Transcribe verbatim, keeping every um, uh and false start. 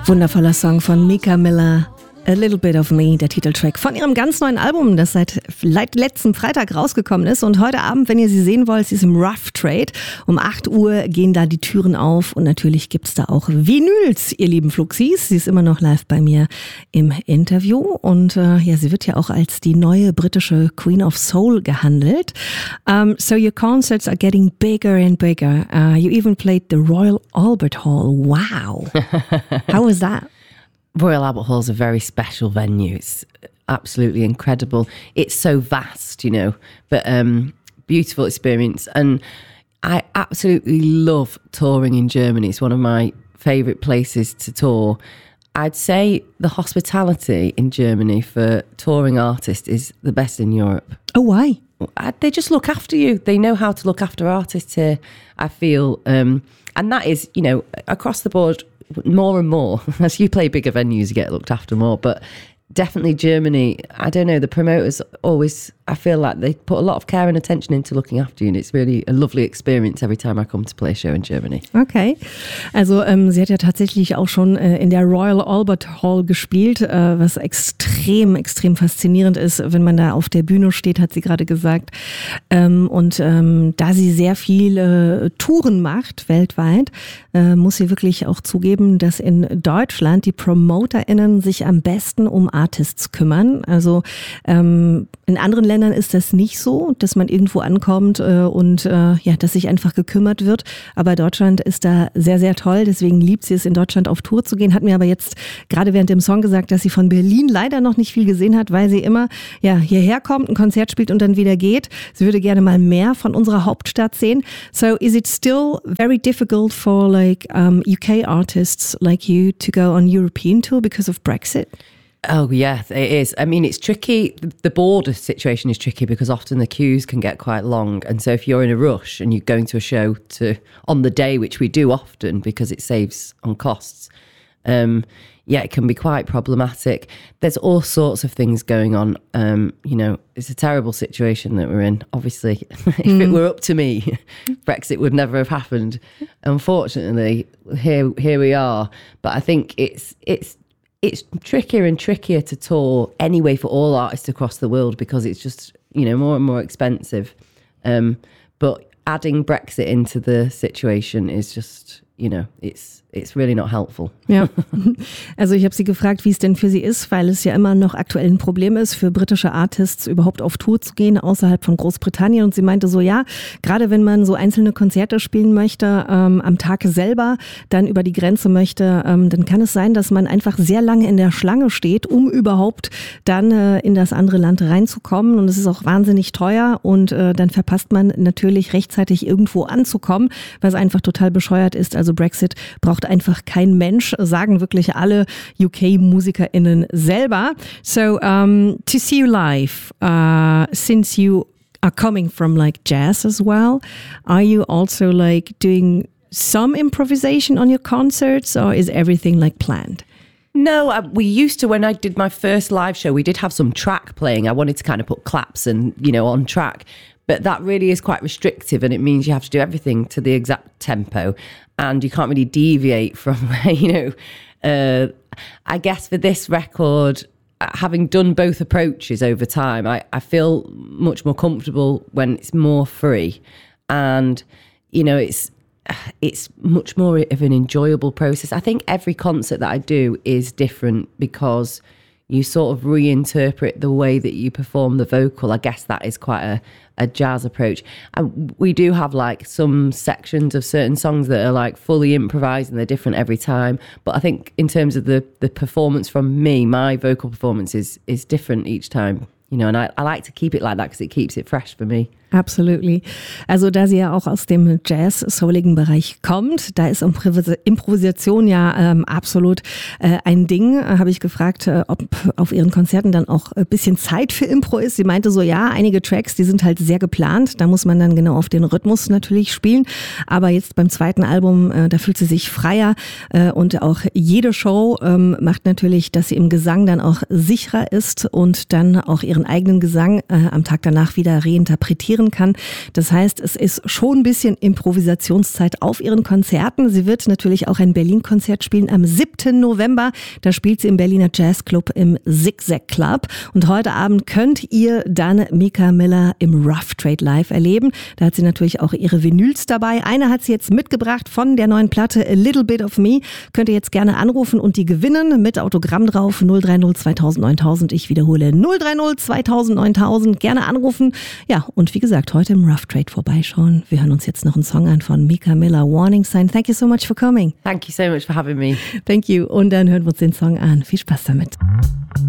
Wundervoller Song von Mika Miller. A Little Bit of Me, der Titeltrack von ihrem ganz neuen Album, das seit letzten Freitag rausgekommen ist. Und heute Abend, wenn ihr sie sehen wollt, sie ist im Rough Trade. Um acht Uhr gehen da die Türen auf und natürlich gibt's da auch Vinyls, ihr lieben Fluxis. Sie ist immer noch live bei mir im Interview und äh, ja, sie wird ja auch als die neue britische Queen of Soul gehandelt. Um, so your concerts are getting bigger and bigger. Uh, you even played the Royal Albert Hall. Wow. How was that? Royal Albert Hall is a very special venue. It's absolutely incredible. It's so vast, you know, but um, beautiful experience. And I absolutely love touring in Germany. It's one of my favourite places to tour. I'd say the hospitality in Germany for touring artists is the best in Europe. Oh, why? They just look after you. They know how to look after artists here, I feel. Um, and that is, you know, across the board, more and more. As you play bigger venues, you get looked after more. But definitely Germany, I don't know, the promoters always, I feel like they put a lot of care and attention into looking after you, and it's really a lovely experience every time I come to play a show in Germany. Okay, also ähm, sie hat ja tatsächlich auch schon äh, in der Royal Albert Hall gespielt, äh, was extrem, extrem faszinierend ist, wenn man da auf der Bühne steht, hat sie gerade gesagt. Ähm, und ähm, da sie sehr viele Touren macht weltweit, äh, muss sie wirklich auch zugeben, dass in Deutschland die PromoterInnen sich am besten um Artists kümmern. Also ähm, in anderen Ländern ist das nicht so, dass man irgendwo ankommt äh, und äh, ja, dass sich einfach gekümmert wird. Aber Deutschland ist da sehr, sehr toll. Deswegen liebt sie es, in Deutschland auf Tour zu gehen. Hat mir aber jetzt gerade während dem Song gesagt, dass sie von Berlin leider noch nicht viel gesehen hat, weil sie immer ja hierher kommt, ein Konzert spielt und dann wieder geht. Sie würde gerne mal mehr von unserer Hauptstadt sehen. So is it still very difficult for like um, U K artists like you to go on European tour because of Brexit? Oh, yeah, it is. I mean, it's tricky. The border situation is tricky because often the queues can get quite long. And so if you're in a rush and you're going to a show to on the day, which we do often because it saves on costs, um, yeah, it can be quite problematic. There's all sorts of things going on. Um, you know, it's a terrible situation that we're in. Obviously, if mm. it were up to me, Brexit would never have happened. Unfortunately, here here we are. But I think it's it's It's trickier and trickier to tour anyway for all artists across the world because it's just, you know, more and more expensive. Um, but adding Brexit into the situation is just, you know, it's it's really not helpful. Ja, also ich habe sie gefragt, wie es denn für sie ist, weil es ja immer noch aktuell ein Problem ist, für britische Artists überhaupt auf Tour zu gehen, außerhalb von Großbritannien. Und sie meinte so, ja, gerade wenn man so einzelne Konzerte spielen möchte, ähm, am Tag selber dann über die Grenze möchte, ähm, dann kann es sein, dass man einfach sehr lange in der Schlange steht, um überhaupt dann äh, in das andere Land reinzukommen. Und es ist auch wahnsinnig teuer und äh, dann verpasst man natürlich rechtzeitig irgendwo anzukommen, was einfach total bescheuert ist. Also Brexit braucht einfach kein Mensch, sagen wirklich alle U K-MusikerInnen selber. So, um, to see you live, uh, since you are coming from like jazz as well, are you also like doing some improvisation on your concerts or is everything like planned? No, uh, we used to, when I did my first live show, we did have some track playing. I wanted to kind of put claps and, you know, on track. But that really is quite restrictive and it means you have to do everything to the exact tempo and you can't really deviate from, you know, uh, I guess for this record, having done both approaches over time, I, I feel much more comfortable when it's more free and, you know, it's it's much more of an enjoyable process. I think every concert that I do is different because you sort of reinterpret the way that you perform the vocal. I guess that is quite a, a jazz approach. And we do have like some sections of certain songs that are like fully improvised and they're different every time. But I think in terms of the, the performance from me, my vocal performance is, is different each time. You know, and I, I like to keep it like that because it keeps it fresh for me. Absolutely. Also da sie ja auch aus dem Jazz-souligen Bereich kommt, da ist Improvisation ja ähm, absolut äh, ein Ding. Habe ich gefragt, äh, ob auf ihren Konzerten dann auch ein bisschen Zeit für Impro ist. Sie meinte so, ja, einige Tracks, die sind halt sehr geplant. Da muss man dann genau auf den Rhythmus natürlich spielen. Aber jetzt beim zweiten Album, äh, da fühlt sie sich freier. Äh, und auch jede Show ähm, macht natürlich, dass sie im Gesang dann auch sicherer ist und dann auch ihren eigenen Gesang äh, am Tag danach wieder reinterpretieren improvisieren kann. Das heißt, es ist schon ein bisschen Improvisationszeit auf ihren Konzerten. Sie wird natürlich auch ein Berlin-Konzert spielen am siebten November. Da spielt sie im Berliner Jazzclub im Zigzag Club. Und heute Abend könnt ihr dann Mika Miller im Rough Trade live erleben. Da hat sie natürlich auch ihre Vinyls dabei. Eine hat sie jetzt mitgebracht von der neuen Platte A Little Bit of Me. Könnt ihr jetzt gerne anrufen und die gewinnen mit Autogramm drauf. null drei null zweitausend neuntausend. Ich wiederhole null drei null zweitausend neuntausend. Gerne anrufen. Ja, und wie gesagt, heute im Rough Trade vorbeischauen. Wir hören uns jetzt noch einen Song an von Mika Miller, Warning Sign. Thank you so much for coming. Thank you so much for having me. Thank you. Und dann hören wir uns den Song an. Viel Spaß damit.